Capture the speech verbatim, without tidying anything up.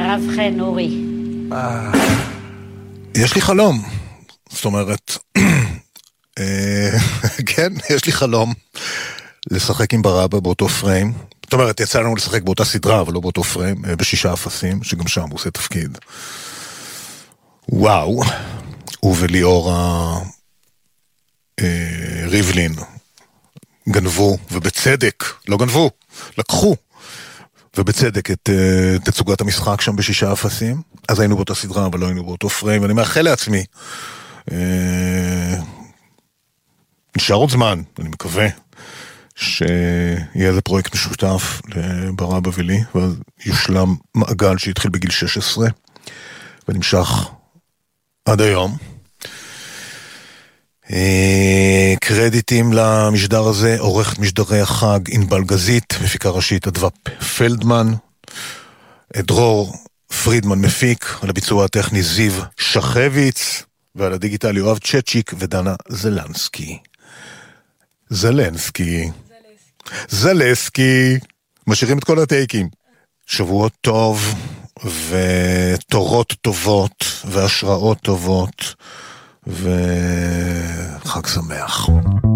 הרב חן, אורי. יש לי חלום. זאת אומרת, כן, יש לי חלום לשחק עם ברבא באותו פריים. זאת אומרת, יצא לנו לשחק באותה סדרה, אבל לא באותו פריים, בשישה אפסים, שגם שם הוא עושה תפקיד. וואו, הוא וליאור ריבלין גנבו, ובצדק, לא גנבו, לקחו, ובצדק את תצוגת המשחק שם בשישה אפסים. אז היינו באותה סדרה, אבל לא היינו באותו פריים, ואני מאחל לעצמי, נשאר עוד זמן, אני מקווה, שיהיה איזה פרויקט משותף לברבא ולי, ואז יושלם מעגל שהתחיל בגיל שש עשרה, ונמשך עד היום. קרדיטים למשדר הזה, עורכת משדרי החג ענבל גזית, מפיקה ראשית אדווה פלדמן, דרור פרידמן מפיק, על הביצוע הטכני זיו שחביץ, ועל הדיגיטל יואב צ'צ'יק ודנה זלנסקי. זלנסקי. זלסקי. משאירים את כל הטייקים. שבועות טוב, ותורות טובות, והשראות טובות, וחג שמח.